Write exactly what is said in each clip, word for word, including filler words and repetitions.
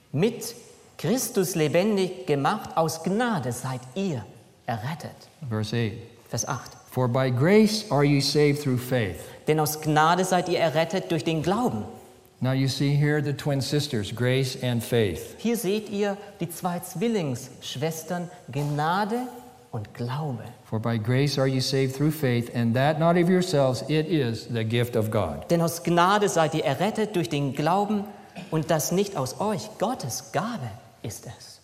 mit Christus lebendig gemacht, aus Gnade seid ihr errettet. Verse eight. Vers acht. For by grace are you saved through faith. Denn aus Gnade seid ihr errettet durch den Glauben. Now you see here the twin sisters, grace and faith. Hier seht ihr die zwei Zwillingsschwestern, Gnade und Glaube. For by grace are you saved through faith, and that not of yourselves, it is the gift of God. Denn aus Gnade seid ihr errettet durch den Glauben und das nicht aus euch. Gottes Gabe ist es.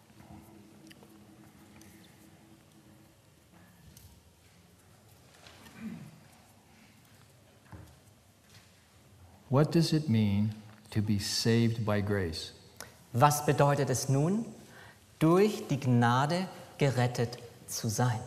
What does it mean to be saved by grace? Was bedeutet es nun, durch die Gnade gerettet zu sein?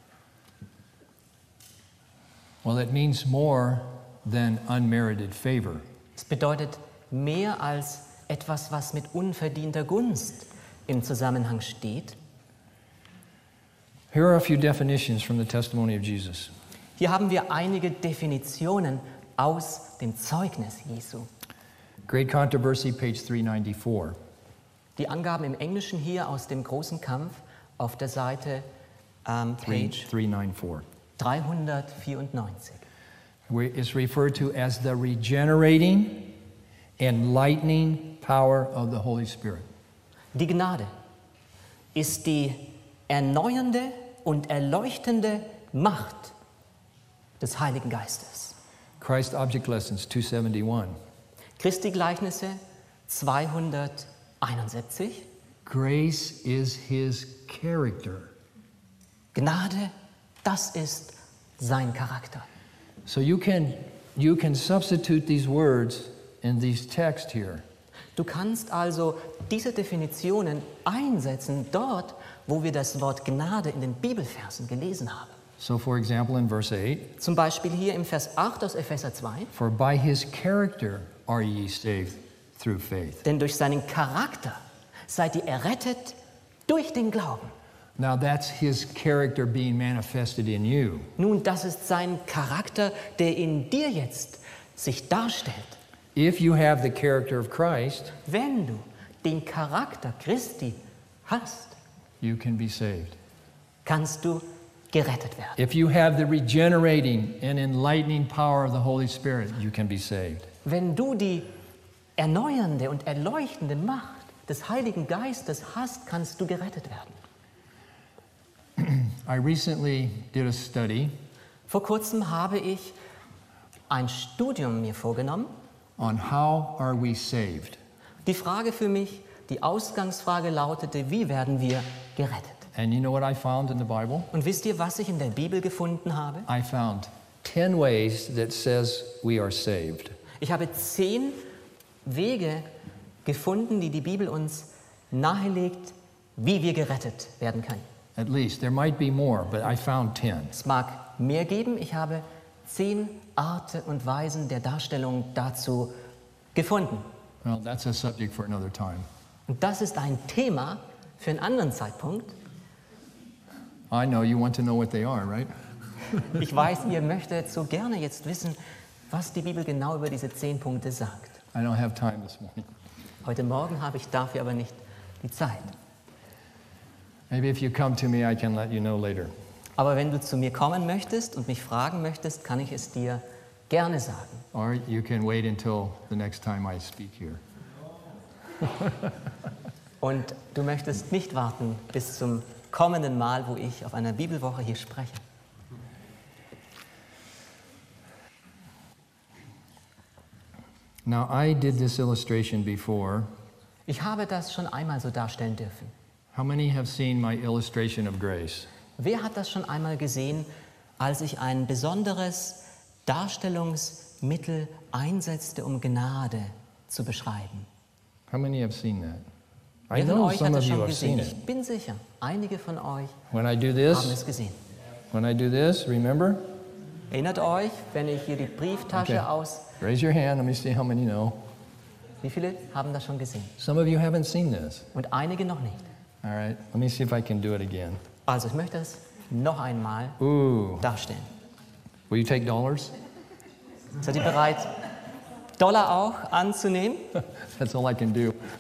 Well, it means more than unmerited favor. Es bedeutet mehr als etwas, was mit unverdienter Gunst im Zusammenhang steht. Here are a few definitions from the testimony of Jesus. Hier haben wir einige Definitionen aus dem Zeugnis Jesu. Great Controversy, page three ninety-four. Die Angaben im Englischen hier aus dem großen Kampf auf der Seite ähm, Page three ninety-four. dreihundertvierundneunzig. Where it's referred to as the regenerating, enlightening power of the Holy Spirit. Die Gnade ist die erneuernde und erleuchtende Macht des Heiligen Geistes. Christ Object Lessons, two seventy-one. Christi Gleichnisse zweihunderteinundsiebzig. Grace is his character. Gnade, das ist sein Charakter. So you can, you can substitute these words in these texts here. Du kannst also diese Definitionen einsetzen dort, wo wir das Wort Gnade in den Bibelversen gelesen haben. So for example in verse eight, Zum Beispiel hier im Vers acht aus Epheser zwei. for by his character are ye saved through faith. Denn durch seinen Charakter seid ihr errettet durch den Glauben. Now that's his character being manifested in you. Nun, das ist sein Charakter, der in dir jetzt sich darstellt. If you have the character of Christ, Wenn du den Charakter Christi hast, you can be saved. kannst du gerettet werden. If you have the regenerating and enlightening power of the Holy Spirit, you can be saved. Wenn du die erneuernde und erleuchtende Macht des Heiligen Geistes hast, kannst du gerettet werden. I recently did a study Vor kurzem habe ich ein Studium mir vorgenommen. on how are we saved. Die Frage für mich, die Ausgangsfrage lautete, wie werden wir gerettet? And you know what I found in the Bible? Und wisst ihr, was ich in der Bibel gefunden habe? I found ten ways that says we are saved. Ich habe zehn Wege gefunden, die die Bibel uns nahelegt, wie wir gerettet werden können. At least. There might be more, but I found ten. Es mag mehr geben. Ich habe zehn Arten und Weisen der Darstellung dazu gefunden. Well, that's a subject for another time. Und das ist ein Thema für einen anderen Zeitpunkt. I know you want to know what they are, right? Ich weiß, ihr möchtet so gerne jetzt wissen, was die Bibel genau über diese zehn Punkte sagt. I don't have time this morning. Heute Morgen habe ich dafür aber nicht die Zeit. Maybe if you come to me, I can let you know later. Aber wenn du zu mir kommen möchtest und mich fragen möchtest, kann ich es dir gerne sagen. Or you can wait until the next time I speak here. Und du möchtest nicht warten bis zum kommenden Mal, wo ich auf einer Bibelwoche hier spreche. Now, I did this illustration before. Ich habe das schon einmal so darstellen dürfen. How many have seen my illustration of grace? Wer hat das schon einmal gesehen, als ich ein besonderes Darstellungsmittel einsetzte, um Gnade zu beschreiben? How many have seen that? I Wer von know euch some hat of das you schon have seen gesehen? it. Ich bin sicher, einige von euch When I do haben this, es gesehen. when I do this, remember? Erinnert euch, wenn ich hier die Brieftasche Okay. aus... Raise your hand, let me see how many know. Wie viele haben das schon gesehen? Some of you haven't seen this. Und einige noch nicht. All right, let me see if I can do it again. Also ich möchte es noch einmal Ooh, darstellen. will you take dollars? Seid ihr bereit, Dollar auch anzunehmen? That's all I can do.